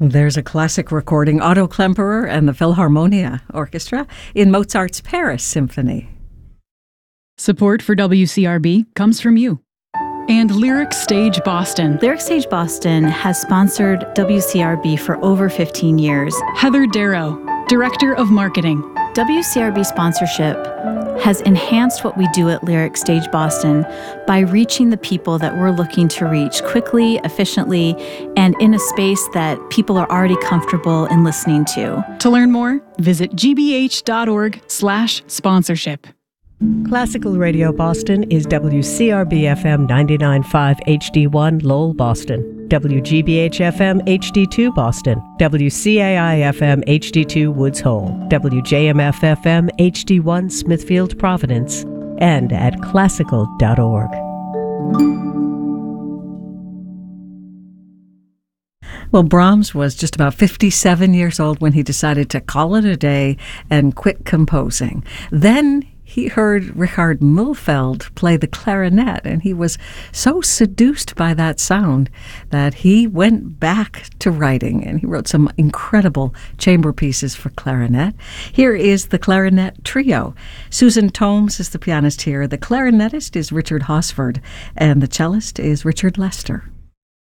There's a classic recording, Otto Klemperer and the Philharmonia Orchestra in Mozart's Paris Symphony. Support for WCRB comes from you and Lyric Stage Boston. Lyric Stage Boston has sponsored WCRB for over 15 years. Heather Darrow, Director of Marketing. WCRB sponsorship has enhanced what we do at Lyric Stage Boston by reaching the people that we're looking to reach quickly, efficiently, and in a space that people are already comfortable in listening to. To learn more, visit gbh.org/sponsorship. Classical Radio Boston is WCRB-FM 99.5 HD1 Lowell, Boston, WGBH-FM HD2 Boston, WCAI-FM HD2 Woods Hole, WJMF-FM HD1 Smithfield, Providence, and at classical.org. Well, Brahms was just about 57 years old when he decided to call it a day and quit composing. Then he heard Richard Mühlfeld play the clarinet, and he was so seduced by that sound that he went back to writing, and he wrote some incredible chamber pieces for clarinet. Here is the Clarinet Trio. Susan Tomes is the pianist here. The clarinetist is Richard Hosford, and the cellist is Richard Lester.